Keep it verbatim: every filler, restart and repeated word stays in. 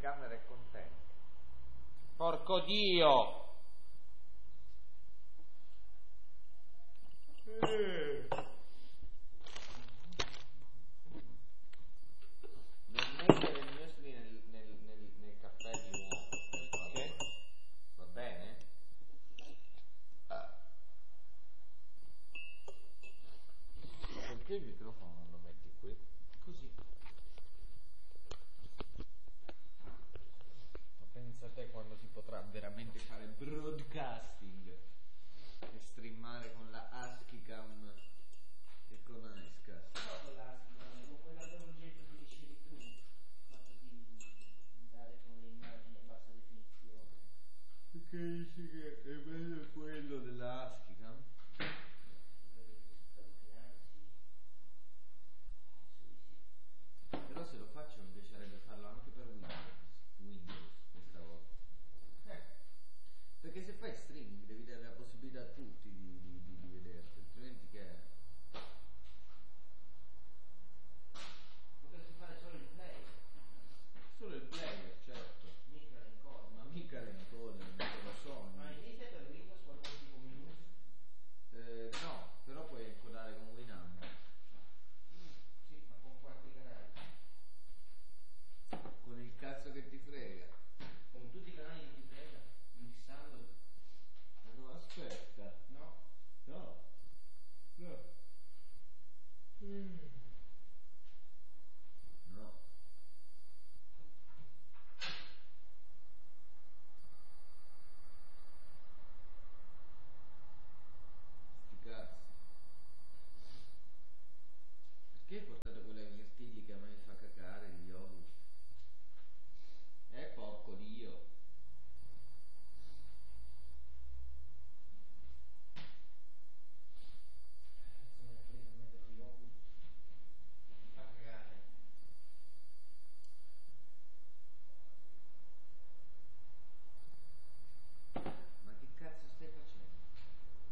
telecamera è contenta. Porco Dio! Eh. Non mettere il muesli nel, nel, nel, nel caffè di nuovo. Perché? Va bene? Ah. Perché il microfono non lo metti qui? Così. Ma pensa a te quando si potrà veramente fare broadcasting e streamare con la ASCII Cam e con Icecast. No, con la